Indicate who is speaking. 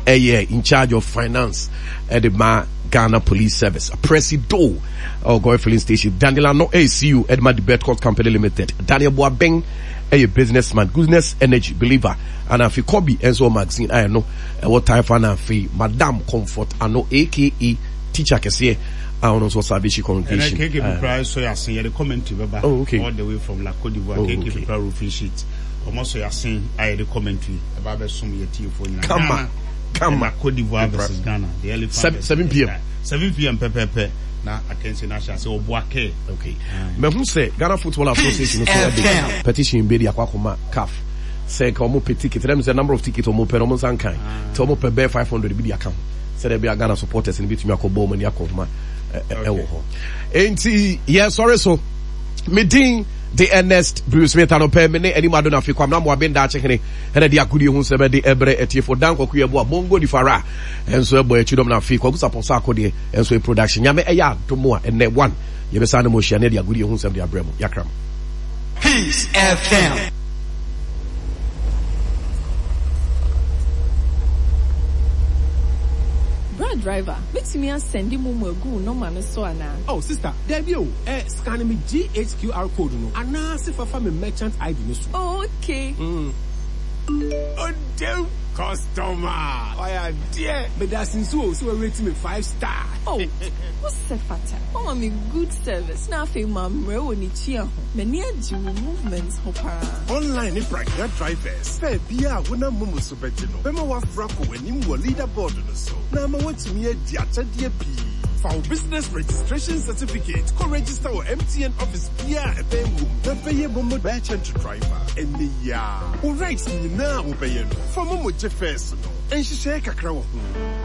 Speaker 1: in charge of finance at the Ghana Police Service. Presido, Goy Filling Station. Daniel Ano, ACU, Edma the Bedcourt Company Limited. Daniel Boabeng, a businessman, goodness, energy, believer. And if you copy Enzo magazine, I know what type of fee, Madame Comfort, I know, aka teacher can say, I also Salvation Congregation.
Speaker 2: And I price, so I say the comment to Baba, all the way from La Côte d'Ivoire, KK roofing sheet. Almost so I saying, I had a commentary about the sum your tea for
Speaker 1: Come on,
Speaker 2: Côte d'Ivoire versus Ghana. The elephant
Speaker 1: 7 p.m.
Speaker 2: 7 p.m. Pepe. Now I can say Nasha say Obuake.
Speaker 1: Okay. Me who say Ghana Football Association so petition be the Akwakoma CAF. Say komo pe ticket. Them say number of tickets omo pe omo sankan. To omo pe 500 be the account. Say there be a Ghana supporters in between akobo money akoma. Enti yeah sorry so meeting the Ernest Bruce Smith and Opemene any madonna fi kwam na mo abenda chekene ene dia kudi hu se be de ebre etiefo dan kwaku ebo bongo di fara enso ebo echidom na fi kwaku support akode enso e production nyame eya domo a ene one ye be sa na mo hia ne dia kudi hu se de abremo yakram
Speaker 3: Peace FM.
Speaker 4: Driver, makes me send him go no man so ana.
Speaker 5: Oh sister, there be scan me GHQR code no. Ana se fa me merchant ID no so.
Speaker 4: Oh, okay.
Speaker 5: Oh damn customer. Oh yeah, dear. But that's in so we rate me 5 star.
Speaker 4: Oh, what's the fatter? Oh, me good service. Now fe mam re woni chia ho. Me near movements ho para.
Speaker 6: Online ni private drivers. Say bia wona mumu so beje no. Bema wa frako wani mo leaderboard no so. Na ma want me di achade pi. For business registration certificate, go register with MTN office via a venue. The pay momo merchant driver. And the ya. Who rights ni na wo pay no. For momo je first no. And she share kakra wo.